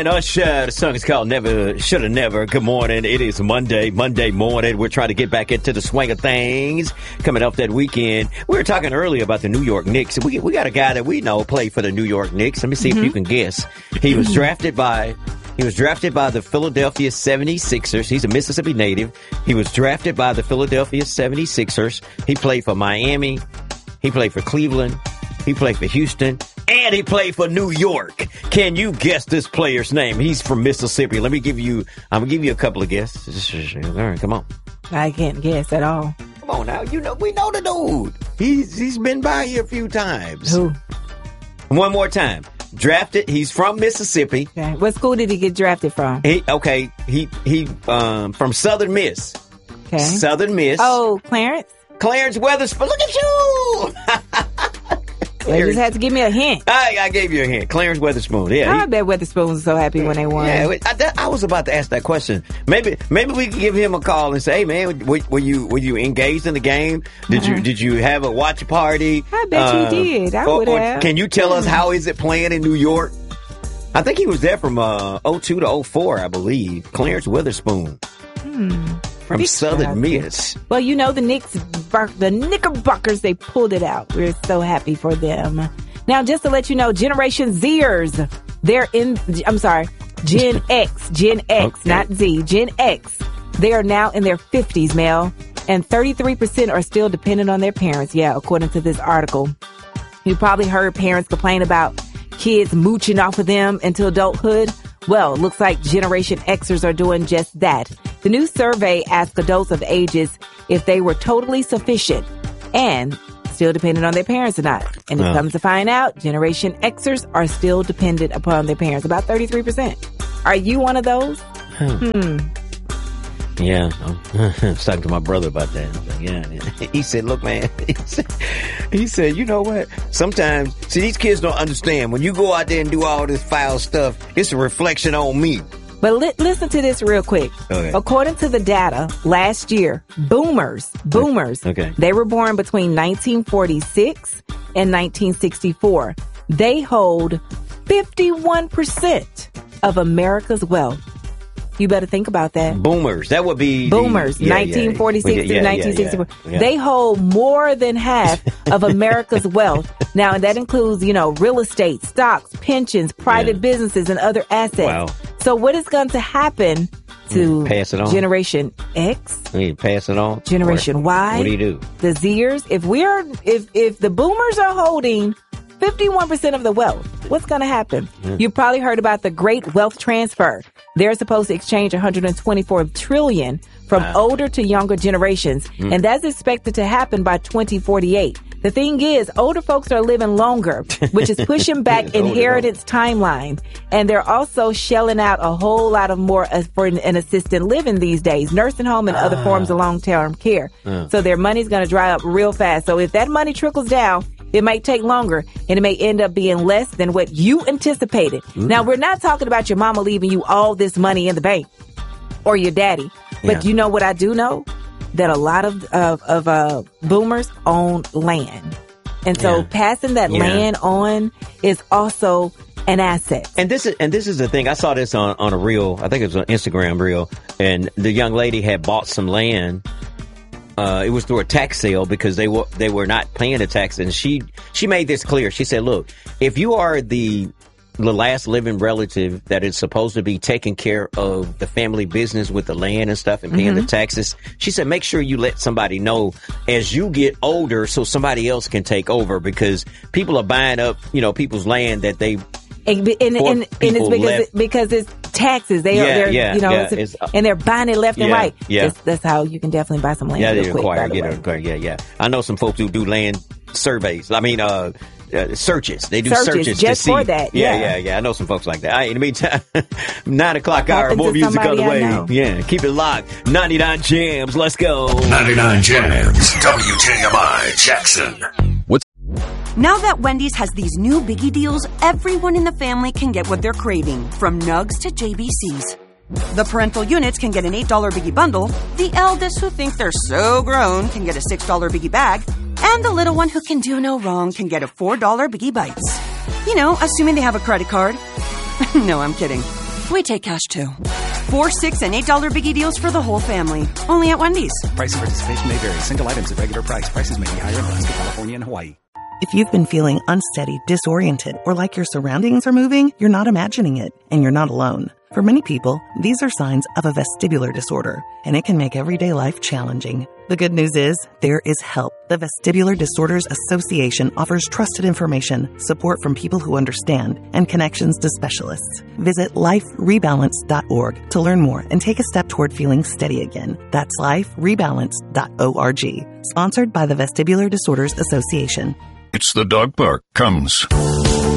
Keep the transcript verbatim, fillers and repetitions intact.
Usher. The song is called Never Shoulda Never. Good morning. It is Monday, Monday morning. We're trying to get back into the swing of things. Coming off that weekend. We were talking earlier about the New York Knicks. We we got a guy that we know played for the New York Knicks. Let me see mm-hmm. if you can guess. He was drafted by... He was drafted by the Philadelphia seventy-sixers. He's a Mississippi native. He was drafted by the Philadelphia seventy-sixers. He played for Miami. He played for Cleveland. He played for Houston. And he played for New York. Can you guess this player's name? He's from Mississippi. Let me give you, I'm going to give you a couple of guesses. All right, come on. I can't guess at all. Come on now. You know, we know the dude. He's, he's been by here a few times. Who? One more time. Drafted. He's from Mississippi. Okay. What school did he get drafted from? He okay. He he um from Southern Miss. Okay. Southern Miss. Oh, Clarence. Clarence Weatherspoon. Look at you. You just had to give me a hint. I, I gave you a hint. Clarence Weatherspoon. Yeah. I he, bet Weatherspoon was so happy when they won. Yeah. I, I was about to ask that question. Maybe maybe we could give him a call and say, "Hey man, were, were you were you engaged in the game? Did uh-huh. you did you have a watch party?" I bet uh, you did. I or, would have. Or can you tell us how is it playing in New York? I think he was there from uh, oh two to oh four, I believe. Clarence Weatherspoon. Hmm. From Big Southern Miss. Well, you know the Knicks, the Knickerbockers, they pulled it out. We're so happy for them. Now, just to let you know, Generation Zers, they're in, I'm sorry, Gen X, Gen X, okay. not Z, Gen X. They are now in their fifties, Mel, and thirty-three percent are still dependent on their parents. Yeah, according to this article. You probably heard parents complain about kids mooching off of them into adulthood. Well, it looks like Generation Xers are doing just that. The new survey asked adults of ages if they were totally sufficient and still dependent on their parents or not. And it oh. comes to find out, Generation Xers are still dependent upon their parents, about thirty-three percent. Are you one of those? Hmm. hmm. Yeah, I was talking to my brother about that. Yeah, he said, look, man, he said, he said, you know what? Sometimes, see, these kids don't understand. When you go out there and do all this foul stuff, it's a reflection on me. But li- listen to this real quick. Okay. According to the data, last year, boomers, boomers, okay. they were born between nineteen forty-six and nineteen sixty-four. They hold fifty-one percent of America's wealth. You better think about that. Boomers. That would be... Boomers, the, yeah, nineteen forty-six yeah, yeah, to nineteen sixty-four. Yeah, yeah. They hold more than half of America's wealth. Now, and that includes, you know, real estate, stocks, pensions, private yeah. businesses, and other assets. Wow. So what is going to happen to pass it on. Generation X? You pass it on? Generation or, Y? What do you do? The Zers? If we're, if, if the boomers are holding fifty-one percent of the wealth, what's going to happen? Yeah. You probably heard about the Great Wealth Transfer. They're supposed to exchange one hundred twenty-four trillion dollars from wow. older to younger generations. Mm. And that's expected to happen by twenty forty-eight. The thing is, older folks are living longer, which is pushing back inheritance timeline. And they're also shelling out a whole lot of more uh, for an, an assisted living these days, nursing home and other ah. forms of long-term care. Uh. So their money's going to dry up real fast. So if that money trickles down, it may take longer, and it may end up being less than what you anticipated. Ooh. Now, we're not talking about your mama leaving you all this money in the bank or your daddy. But yeah. you know what I do know? That a lot of of, of uh, boomers own land. And so yeah. passing that yeah. land on is also an asset. And this is and this is the thing. I saw this on, on a reel. I think it was an Instagram reel. And the young lady had bought some land. Uh, it was through a tax sale because they were they were not paying the tax, and she she made this clear. She said, "Look, if you are the the last living relative that is supposed to be taking care of the family business with the land and stuff and paying mm-hmm. the taxes," she said, "make sure you let somebody know as you get older so somebody else can take over, because people are buying up, you know, people's land that they." And, and, and, and it's because, it, because it's taxes. They yeah, are, they're, yeah, you know, yeah, it's, and they're buying it left yeah, and right. Yeah. That's, that's how you can definitely buy some land. Yeah, they real quick, acquire, by get the it, acquire, yeah, yeah. I know some folks who do land surveys. I mean, uh, uh searches. They do searches, searches just to see. for that. Yeah, yeah, yeah, yeah. I know some folks like that. All right, in the meantime, nine o'clock hour, Happened more music on the I way. know. Yeah, keep it locked. ninety-nine Jams. Let's go. ninety-nine Jams. W J M I Jackson. What's Now that Wendy's has these new biggie deals, everyone in the family can get what they're craving, from nugs to J B Cs. The parental units can get an eight dollar biggie bundle, the eldest who think they're so grown can get a six dollar biggie bag, and the little one who can do no wrong can get a four dollar biggie bites. You know, assuming they have a credit card. No, I'm kidding. We take cash too. Four, six, and eight dollar biggie deals for the whole family. Only at Wendy's. Price and participation may vary. Single items at regular price. Prices may be higher in Alaska, California, and Hawaii. If you've been feeling unsteady, disoriented, or like your surroundings are moving, you're not imagining it, and you're not alone. For many people, these are signs of a vestibular disorder, and it can make everyday life challenging. The good news is, there is help. The Vestibular Disorders Association offers trusted information, support from people who understand, and connections to specialists. Visit life rebalance dot org to learn more and take a step toward feeling steady again. That's life rebalance dot org. Sponsored by the Vestibular Disorders Association. It's the dog park comes.